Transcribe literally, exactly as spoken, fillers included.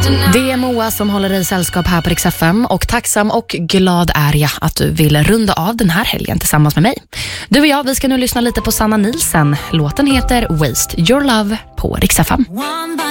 Det är Moa som håller dig sällskap här på Rix F M och tacksam och glad är jag att du vill runda av den här helgen tillsammans med mig. Du och jag, vi ska nu lyssna lite på Sanna Nielsen. Låten heter Waste Your Love på Rix F M.